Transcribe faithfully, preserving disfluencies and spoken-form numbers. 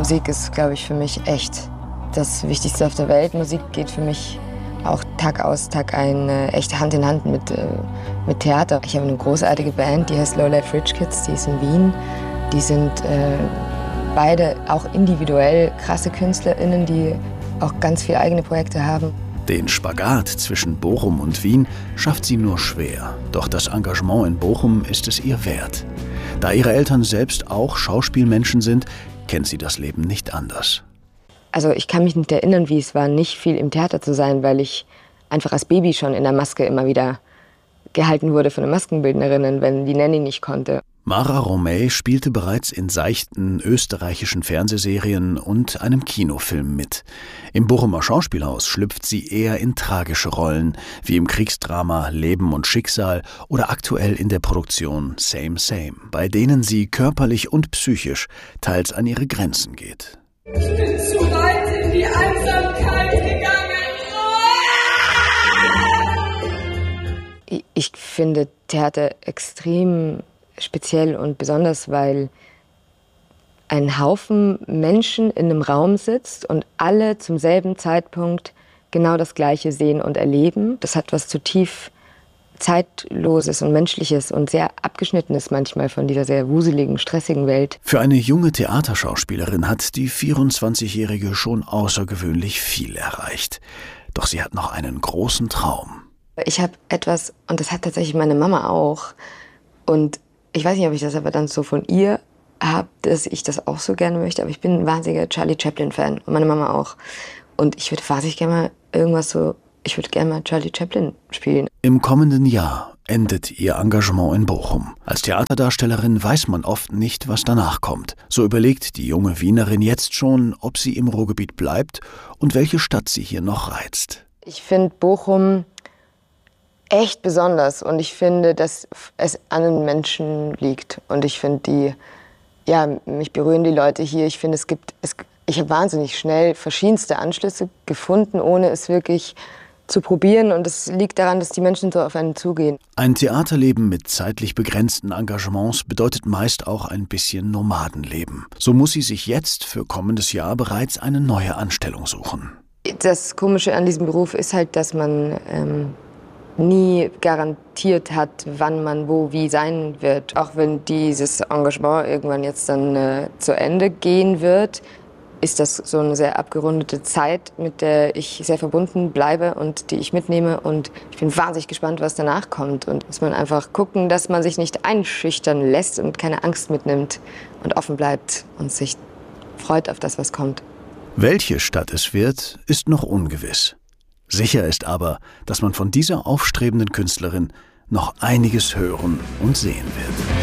Musik ist, glaube ich, für mich echt das Wichtigste auf der Welt. Musik geht für mich auch Tag aus, Tag ein, äh, echt Hand in Hand mit, äh, mit Theater. Ich habe eine großartige Band, die heißt Low Life Rich Kids, die ist in Wien. Die sind äh, beide auch individuell krasse KünstlerInnen, die auch ganz viele eigene Projekte haben. Den Spagat zwischen Bochum und Wien schafft sie nur schwer. Doch das Engagement in Bochum ist es ihr wert. Da ihre Eltern selbst auch Schauspielmenschen sind, kennt sie das Leben nicht anders. Also ich kann mich nicht erinnern, wie es war, nicht viel im Theater zu sein, weil ich einfach als Baby schon in der Maske immer wieder gehalten wurde von den Maskenbildnerinnen, wenn die Nanny nicht konnte. Mara Romay spielte bereits in seichten österreichischen Fernsehserien und einem Kinofilm mit. Im Bochumer Schauspielhaus schlüpft sie eher in tragische Rollen, wie im Kriegsdrama Leben und Schicksal oder aktuell in der Produktion Same Same, bei denen sie körperlich und psychisch teils an ihre Grenzen geht. Ich bin zu weit in die Einsamkeit gegangen. Ich, ich finde Theater extrem speziell und besonders, weil ein Haufen Menschen in einem Raum sitzt und alle zum selben Zeitpunkt genau das Gleiche sehen und erleben. Das hat was zutiefst Zeitloses und Menschliches und sehr Abgeschnittenes manchmal von dieser sehr wuseligen, stressigen Welt. Für eine junge Theaterschauspielerin hat die vierundzwanzigjährige schon außergewöhnlich viel erreicht. Doch sie hat noch einen großen Traum. Ich habe etwas, und das hat tatsächlich meine Mama auch, und ich weiß nicht, ob ich das aber dann so von ihr habe, dass ich das auch so gerne möchte, aber ich bin ein wahnsinniger Charlie Chaplin-Fan und meine Mama auch. Und ich würde wahnsinnig gerne mal irgendwas so, ich würde gerne mal Charlie Chaplin spielen. Im kommenden Jahr endet ihr Engagement in Bochum. Als Theaterdarstellerin weiß man oft nicht, was danach kommt. So überlegt die junge Wienerin jetzt schon, ob sie im Ruhrgebiet bleibt und welche Stadt sie hier noch reizt. Ich finde Bochum echt besonders und ich finde, dass es an den Menschen liegt. Und ich finde, die, ja, mich berühren die Leute hier. Ich finde, es gibt, es, ich habe wahnsinnig schnell verschiedenste Anschlüsse gefunden, ohne es wirklich zu probieren. Und es liegt daran, dass die Menschen so auf einen zugehen. Ein Theaterleben mit zeitlich begrenzten Engagements bedeutet meist auch ein bisschen Nomadenleben. So muss sie sich jetzt für kommendes Jahr bereits eine neue Anstellung suchen. Das Komische an diesem Beruf ist halt, dass man ähm, nie garantiert hat, wann man wo wie sein wird. Auch wenn dieses Engagement irgendwann jetzt dann äh, zu Ende gehen wird, ist das so eine sehr abgerundete Zeit, mit der ich sehr verbunden bleibe und die ich mitnehme. Und ich bin wahnsinnig gespannt, was danach kommt. Und muss man einfach gucken, dass man sich nicht einschüchtern lässt und keine Angst mitnimmt und offen bleibt und sich freut auf das, was kommt. Welche Stadt es wird, ist noch ungewiss. Sicher ist aber, dass man von dieser aufstrebenden Künstlerin noch einiges hören und sehen wird.